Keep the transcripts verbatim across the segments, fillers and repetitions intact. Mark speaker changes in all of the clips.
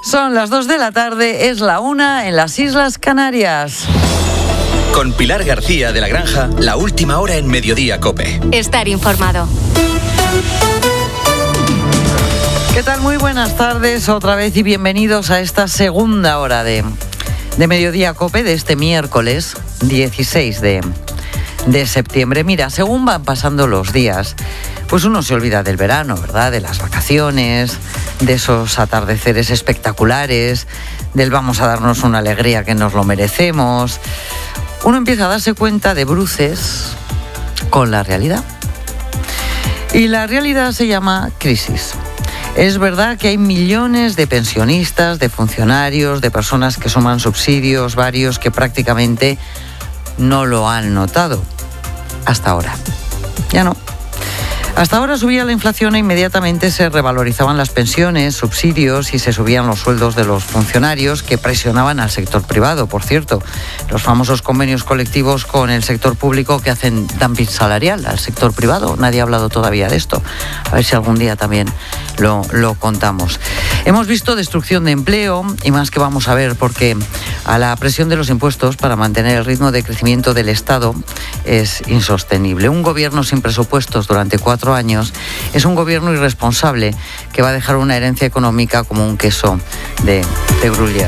Speaker 1: Son las dos de la tarde, es la una en las Islas Canarias.
Speaker 2: Con Pilar García de la Granja, la última hora en Mediodía COPE.
Speaker 3: Estar informado.
Speaker 1: ¿Qué tal? Muy buenas tardes otra vez y bienvenidos a esta segunda hora de, de Mediodía COPE de este miércoles dieciséis de septiembre. Mira, según van pasando los días, pues uno se olvida del verano, ¿verdad? De las vacaciones, de esos atardeceres espectaculares, del vamos a darnos una alegría que nos lo merecemos. Uno empieza a darse cuenta de bruces con la realidad. Y la realidad se llama crisis. Es verdad que hay millones de pensionistas, de funcionarios, de personas que suman subsidios varios que prácticamente no lo han notado. Hasta ahora. Ya no. Hasta ahora subía la inflación e inmediatamente se revalorizaban las pensiones, subsidios y se subían los sueldos de los funcionarios que presionaban al sector privado, por cierto. Los famosos convenios colectivos con el sector público que hacen dumping salarial al sector privado. Nadie ha hablado todavía de esto. A ver si algún día también lo, lo contamos. Hemos visto destrucción de empleo y más que vamos a ver porque a la presión de los impuestos para mantener el ritmo de crecimiento del Estado es insostenible. Un gobierno sin presupuestos durante cuatro años es un gobierno irresponsable que va a dejar una herencia económica como un queso de, de Gruyère.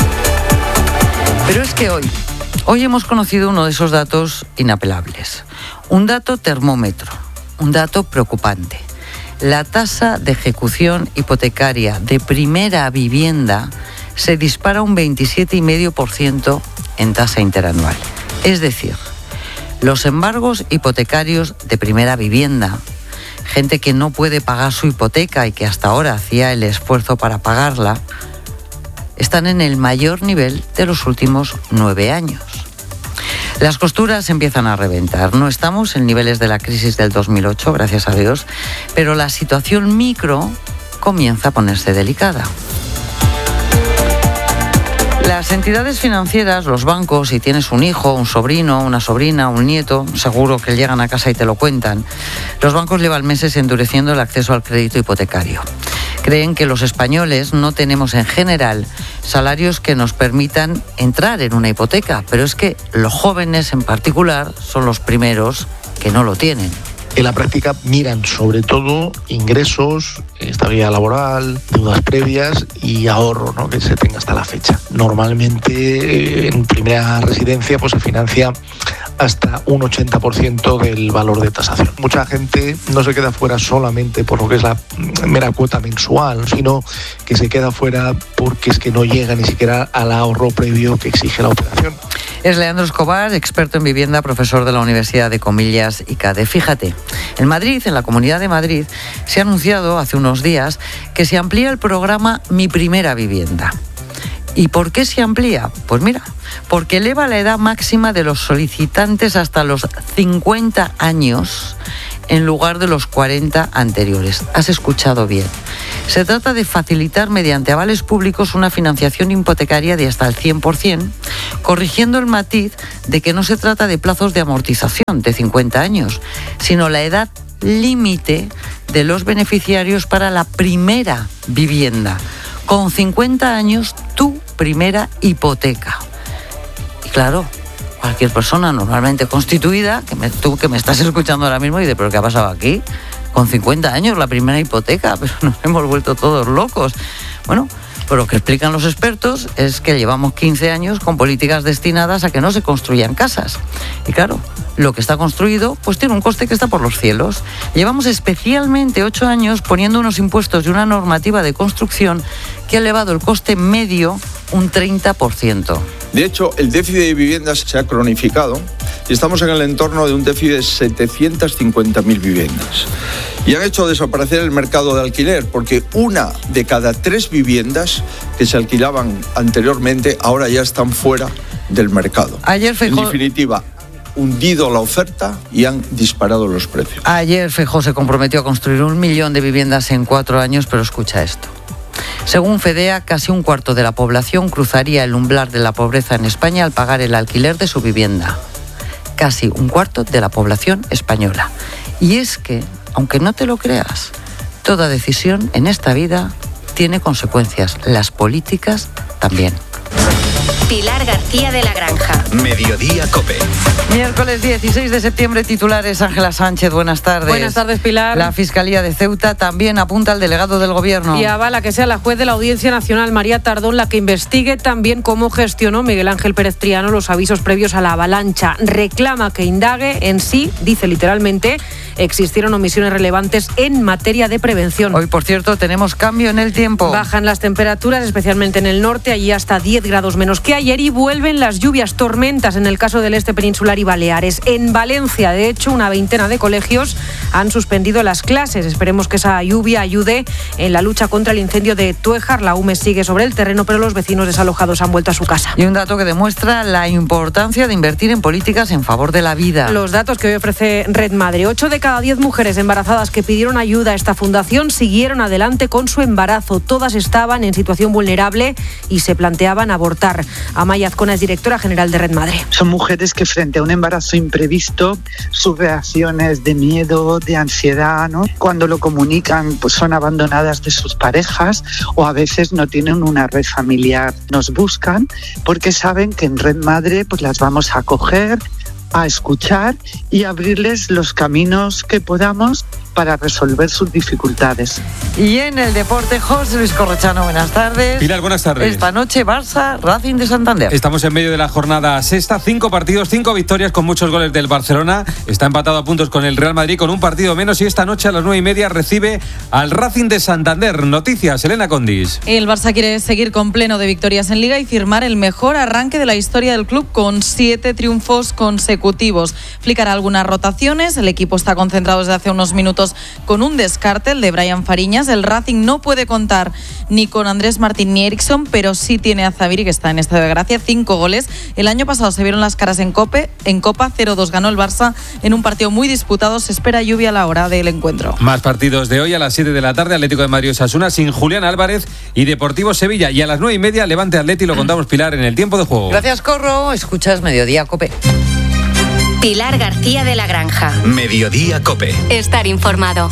Speaker 1: Pero es que hoy, hoy hemos conocido uno de esos datos inapelables. Un dato termómetro, un dato preocupante. La tasa de ejecución hipotecaria de primera vivienda se dispara un veintisiete coma cinco por ciento en tasa interanual. Es decir, los embargos hipotecarios de primera vivienda, gente que no puede pagar su hipoteca y que hasta ahora hacía el esfuerzo para pagarla, están en el mayor nivel de los últimos nueve años. Las costuras empiezan a reventar. No estamos en niveles de la crisis del dos mil ocho, gracias a Dios, pero la situación micro comienza a ponerse delicada. Las entidades financieras, los bancos, si tienes un hijo, un sobrino, una sobrina, un nieto, seguro que llegan a casa y te lo cuentan. Los bancos llevan meses endureciendo el acceso al crédito hipotecario. Creen que los españoles no tenemos en general salarios que nos permitan entrar en una hipoteca, pero es que los jóvenes en particular son los primeros que no lo tienen.
Speaker 4: En la práctica miran sobre todo ingresos, estabilidad laboral, deudas previas y ahorro, ¿no?, que se tenga hasta la fecha. Normalmente en primera residencia pues se financia hasta un ochenta por ciento del valor de tasación. Mucha gente no se queda fuera solamente por lo que es la mera cuota mensual, sino que se queda fuera porque es que no llega ni siquiera al ahorro previo que exige la operación.
Speaker 1: Es Leandro Escobar, experto en vivienda, profesor de la Universidad de Comillas y CADE. Fíjate, en Madrid, en la Comunidad de Madrid, se ha anunciado hace unos días que se amplía el programa Mi Primera Vivienda. ¿Y por qué se amplía? Pues mira, porque eleva la edad máxima de los solicitantes hasta los cincuenta años en lugar de los cuarenta anteriores. Has escuchado bien. Se trata de facilitar mediante avales públicos una financiación hipotecaria de hasta el cien por ciento, corrigiendo el matiz de que no se trata de plazos de amortización de cincuenta años, sino la edad límite de los beneficiarios para la primera vivienda. Con cincuenta años, tu primera hipoteca. Y claro, cualquier persona normalmente constituida, que me, tú que me estás escuchando ahora mismo, y dices, ¿pero qué ha pasado aquí? Con cincuenta años, la primera hipoteca, pero nos hemos vuelto todos locos. Bueno, pues lo que explican los expertos es que llevamos quince años con políticas destinadas a que no se construyan casas. Y claro, lo que está construido pues tiene un coste que está por los cielos. Llevamos especialmente ocho años poniendo unos impuestos y una normativa de construcción que ha elevado el coste medio un treinta por ciento.
Speaker 5: De hecho, el déficit de viviendas se ha cronificado y estamos en el entorno de un déficit de setecientas cincuenta mil viviendas. Y han hecho desaparecer el mercado de alquiler, porque una de cada tres viviendas que se alquilaban anteriormente ahora ya están fuera del mercado.
Speaker 1: Ayer Feijóo...
Speaker 5: En definitiva, hundido la oferta y han disparado los precios.
Speaker 1: Ayer Feijóo se comprometió a construir un millón de viviendas en cuatro años, pero escucha esto. Según FEDEA, casi un cuarto de la población cruzaría el umbral de la pobreza en España al pagar el alquiler de su vivienda. Casi un cuarto de la población española. Y es que, aunque no te lo creas, toda decisión en esta vida tiene consecuencias, las políticas también.
Speaker 3: Pilar García de la Granja.
Speaker 2: Mediodía COPE.
Speaker 1: Miércoles dieciséis de septiembre, titulares. Ángela Sánchez, buenas tardes.
Speaker 6: Buenas tardes, Pilar.
Speaker 1: La Fiscalía de Ceuta también apunta al delegado del Gobierno.
Speaker 6: Y avala que sea la juez de la Audiencia Nacional, María Tardón, la que investigue también cómo gestionó Miguel Ángel Pérez Triano los avisos previos a la avalancha. Reclama que indague en sí, dice literalmente, existieron omisiones relevantes en materia de prevención.
Speaker 1: Hoy, por cierto, tenemos cambio en el tiempo.
Speaker 6: Bajan las temperaturas, especialmente en el norte, allí hasta diez grados menos que ayer, y vuelven las lluvias, tormentas en el caso del este peninsular y Baleares. En Valencia, de hecho, una veintena de colegios han suspendido las clases. Esperemos que esa lluvia ayude en la lucha contra el incendio de Tuéjar. La U M E sigue sobre el terreno, pero los vecinos desalojados han vuelto a su casa.
Speaker 1: Y un dato que demuestra la importancia de invertir en políticas en favor de la vida.
Speaker 6: Los datos que hoy ofrece Red Madre. Ocho de cada diez mujeres embarazadas que pidieron ayuda a esta fundación siguieron adelante con su embarazo. Todas estaban en situación vulnerable y se planteaban abortar. Amaya Azcona es directora general de Red Madre.
Speaker 7: Son mujeres que frente a un embarazo imprevisto, sus reacciones de miedo, de ansiedad, ¿no? Cuando lo comunican, pues son abandonadas de sus parejas o a veces no tienen una red familiar. Nos buscan porque saben que en Red Madre pues las vamos a acoger, a escuchar y abrirles los caminos que podamos para resolver sus dificultades.
Speaker 1: Y en el deporte, José Luis Corrochano, buenas tardes.
Speaker 8: Pilar, buenas tardes.
Speaker 1: Esta noche, Barça, Racing de Santander.
Speaker 8: Estamos en medio de la jornada sexta, cinco partidos, cinco victorias con muchos goles del Barcelona. Está empatado a puntos con el Real Madrid con un partido menos y esta noche a las nueve y media recibe al Racing de Santander. Noticias, Elena Condis.
Speaker 9: El Barça quiere seguir con pleno de victorias en Liga y firmar el mejor arranque de la historia del club con siete triunfos consecutivos. Explicará algunas rotaciones. El equipo está concentrado desde hace unos minutos con un descarte, el de Brian Fariñas. El Racing no puede contar ni con Andrés Martín ni Eriksson, pero sí tiene a Zaviri, que está en estado de gracia, cinco goles. El año pasado se vieron las caras en, Cope, en Copa, cero dos ganó el Barça en un partido muy disputado. Se espera lluvia a la hora del encuentro.
Speaker 8: Más partidos de hoy a las siete de la tarde, Atlético de Madrid Osasuna sin Julián Álvarez y Deportivo Sevilla. Y a las nueve y media, Levante Atleti, lo contamos, Pilar, en el tiempo de juego.
Speaker 1: Gracias, Corro. Escuchas Mediodía COPE.
Speaker 3: Pilar García de la Granja.
Speaker 2: Mediodía COPE.
Speaker 3: Estar informado.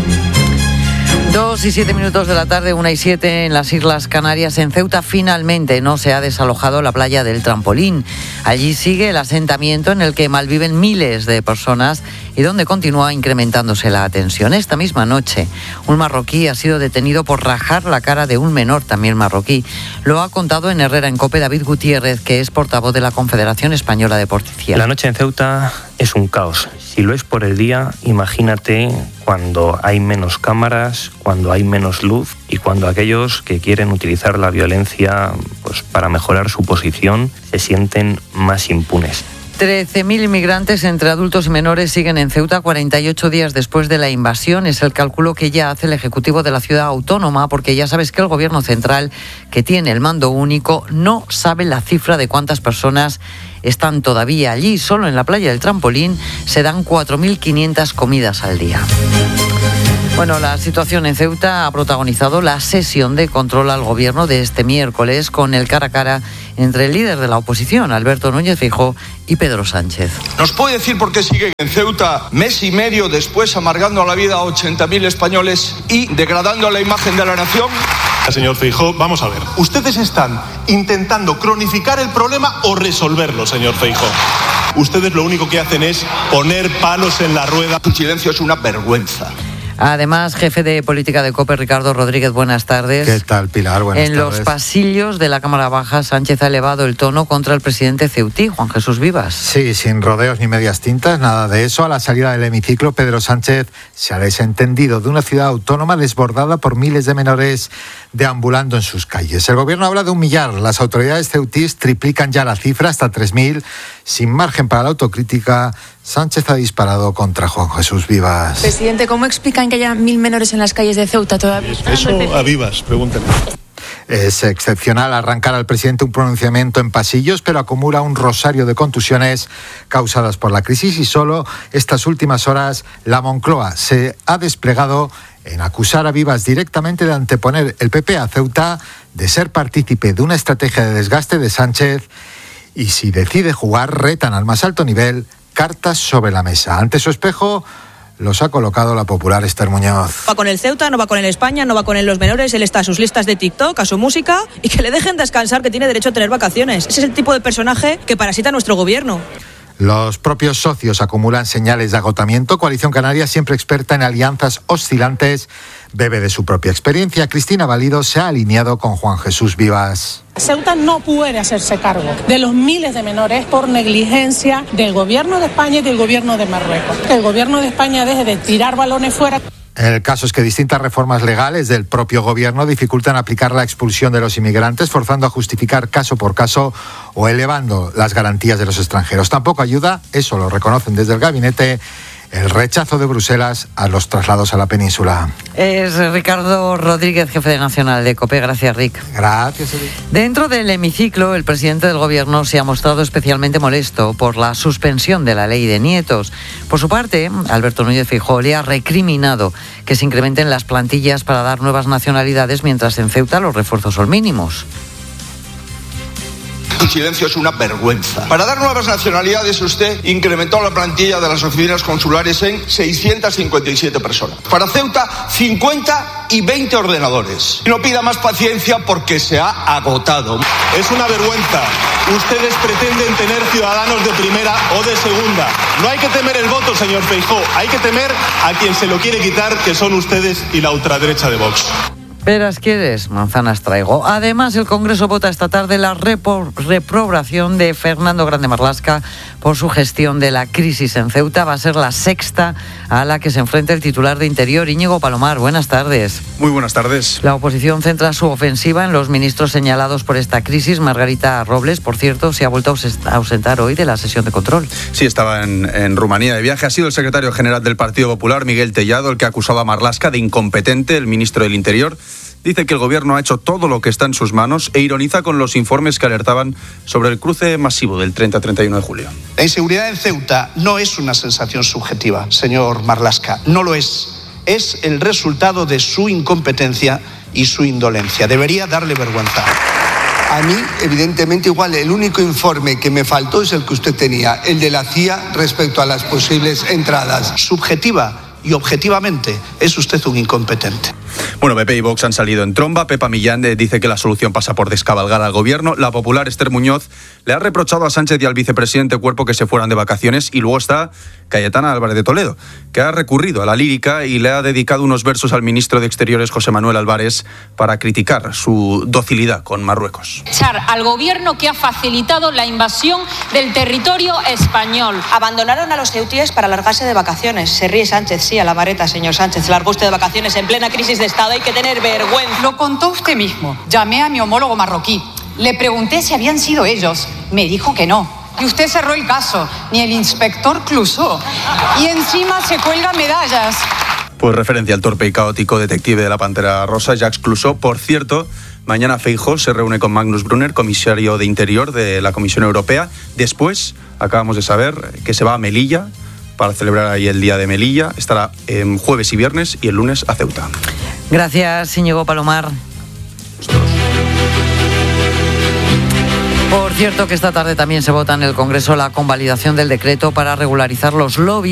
Speaker 1: Dos y siete minutos de la tarde, una y siete en las Islas Canarias. En Ceuta finalmente no se ha desalojado la playa del Trampolín. Allí sigue el asentamiento en el que malviven miles de personas y donde continúa incrementándose la tensión. Esta misma noche, un marroquí ha sido detenido por rajar la cara de un menor, también marroquí. Lo ha contado en Herrera en COPE David Gutiérrez, que es portavoz de la Confederación Española de Policía.
Speaker 10: La noche en Ceuta es un caos. Si lo es por el día, imagínate cuando hay menos cámaras, cuando hay menos luz y cuando aquellos que quieren utilizar la violencia pues, para mejorar su posición se sienten más impunes.
Speaker 1: trece mil inmigrantes entre adultos y menores siguen en Ceuta cuarenta y ocho días después de la invasión. Es el cálculo que ya hace el Ejecutivo de la ciudad autónoma, porque ya sabes que el Gobierno central, que tiene el mando único, no sabe la cifra de cuántas personas están todavía allí. Solo en la playa del Trampolín se dan cuatro mil quinientas comidas al día. Bueno, la situación en Ceuta ha protagonizado la sesión de control al Gobierno de este miércoles con el cara a cara entre el líder de la oposición, Alberto Núñez Feijóo, y Pedro Sánchez.
Speaker 11: ¿Nos puede decir por qué sigue en Ceuta mes y medio después amargando la vida a ochenta mil españoles y degradando la imagen de la nación?
Speaker 12: Señor Feijóo, vamos a ver. ¿Ustedes están intentando cronificar el problema o resolverlo, señor Feijóo? Ustedes lo único que hacen es poner palos en la rueda.
Speaker 11: Tu silencio es una vergüenza.
Speaker 1: Además, jefe de política de COPE, Ricardo Rodríguez, buenas tardes.
Speaker 13: ¿Qué tal, Pilar? Buenas
Speaker 1: en
Speaker 13: tardes.
Speaker 1: En los pasillos de la Cámara Baja, Sánchez ha elevado el tono contra el presidente ceutí, Juan Jesús Vivas.
Speaker 13: Sí, sin rodeos ni medias tintas, nada de eso. A la salida del hemiciclo, Pedro Sánchez se ha desentendido de una ciudad autónoma desbordada por miles de menores deambulando en sus calles. El gobierno habla de un millar. Las autoridades ceutís triplican ya la cifra hasta tres mil. Sin margen para la autocrítica, Sánchez ha disparado contra Juan Jesús Vivas.
Speaker 14: Presidente, ¿cómo explican que haya mil menores en las calles de Ceuta todavía?
Speaker 12: Eso a Vivas, pregúntale.
Speaker 13: Es excepcional arrancar al presidente un pronunciamiento en pasillos, pero acumula un rosario de contusiones causadas por la crisis y solo estas últimas horas la Moncloa se ha desplegado en acusar a Vivas directamente de anteponer el P P a Ceuta, de ser partícipe de una estrategia de desgaste de Sánchez y, si decide jugar, retan al más alto nivel cartas sobre la mesa. Ante su espejo, los ha colocado la popular Esther Muñoz.
Speaker 15: Va con el Ceuta, no va con el España, no va con el los menores, él está a sus listas de TikTok, a su música, y que le dejen descansar, que tiene derecho a tener vacaciones. Ese es el tipo de personaje que parasita nuestro gobierno.
Speaker 13: Los propios socios acumulan señales de agotamiento. Coalición Canaria, siempre experta en alianzas oscilantes, bebe de su propia experiencia. Cristina Valido se ha alineado con Juan Jesús Vivas.
Speaker 16: Ceuta no puede hacerse cargo de los miles de menores por negligencia del gobierno de España y del gobierno de Marruecos. Que el gobierno de España deje de tirar balones fuera.
Speaker 13: El caso es que distintas reformas legales del propio gobierno dificultan aplicar la expulsión de los inmigrantes, forzando a justificar caso por caso o elevando las garantías de los extranjeros. Tampoco ayuda, eso lo reconocen desde el gabinete, el rechazo de Bruselas a los traslados a la península.
Speaker 1: Es Ricardo Rodríguez, jefe de Nacional de COPE. Gracias, Rick.
Speaker 13: Gracias, Rick.
Speaker 1: Dentro del hemiciclo, el presidente del Gobierno se ha mostrado especialmente molesto por la suspensión de la ley de nietos. Por su parte, Alberto Núñez Feijóo le ha recriminado que se incrementen las plantillas para dar nuevas nacionalidades, mientras en Ceuta los refuerzos son mínimos.
Speaker 11: Su silencio es una vergüenza. Para dar nuevas nacionalidades, usted incrementó la plantilla de las oficinas consulares en seiscientas cincuenta y siete personas. Para Ceuta, cincuenta y veinte ordenadores. No pida más paciencia porque se ha agotado.
Speaker 12: Es una vergüenza. Ustedes pretenden tener ciudadanos de primera o de segunda. No hay que temer el voto, señor Feijóo. Hay que temer a quien se lo quiere quitar, que son ustedes y la ultraderecha de Vox.
Speaker 1: Peras quieres, manzanas traigo. Además, el Congreso vota esta tarde la repro- reprobación de Fernando Grande Marlaska por su gestión de la crisis en Ceuta. Va a ser la sexta a la que se enfrenta el titular de Interior, Íñigo Palomar. Buenas tardes.
Speaker 17: Muy buenas tardes.
Speaker 1: La oposición centra su ofensiva en los ministros señalados por esta crisis. Margarita Robles, por cierto, se ha vuelto a ausentar hoy de la sesión de control.
Speaker 17: Sí, estaba en, en Rumanía de viaje. Ha sido el secretario general del Partido Popular, Miguel Tellado, el que ha acusado a Marlaska de incompetente. El ministro del Interior dice que el gobierno ha hecho todo lo que está en sus manos e ironiza con los informes que alertaban sobre el cruce masivo del treinta a treinta y uno de julio.
Speaker 18: La inseguridad en Ceuta no es una sensación subjetiva, señor Marlaska, no lo es. Es el resultado de su incompetencia y su indolencia. Debería darle vergüenza.
Speaker 19: A mí, evidentemente, igual el único informe que me faltó es el que usted tenía, el de la C I A respecto a las posibles entradas.
Speaker 18: Subjetiva y objetivamente es usted un incompetente.
Speaker 17: Bueno, P P y Vox han salido en tromba. Pepa Millán dice que la solución pasa por descabalgar al gobierno. La popular Esther Muñoz le ha reprochado a Sánchez y al vicepresidente Cuerpo que se fueran de vacaciones. Y luego está Cayetana Álvarez de Toledo, que ha recurrido a la lírica y le ha dedicado unos versos al ministro de Exteriores, José Manuel Álvarez, para criticar su docilidad con Marruecos.
Speaker 20: Echar al gobierno que ha facilitado la invasión del territorio español.
Speaker 21: Abandonaron a los ceutíes para largarse de vacaciones. Se ríe Sánchez, sí, a la vareta, señor Sánchez. Largó usted de vacaciones en plena crisis de Estado. Hay que tener vergüenza.
Speaker 22: Lo contó usted mismo. Llamé a mi homólogo marroquí. Le pregunté si habían sido ellos. Me dijo que no. Y usted cerró el caso. Ni el inspector Clouseau. Y encima se cuelga medallas.
Speaker 17: Pues referencia al torpe y caótico detective de la Pantera Rosa, Jacques Clouseau. Por cierto, mañana Feijóo se reúne con Magnus Brunner, comisario de Interior de la Comisión Europea. Después, acabamos de saber que se va a Melilla para celebrar ahí el Día de Melilla. Estará en jueves y viernes y el lunes a Ceuta.
Speaker 1: Gracias, Íñigo Palomar. Por cierto, que esta tarde también se vota en el Congreso la convalidación del decreto para regularizar los lobbies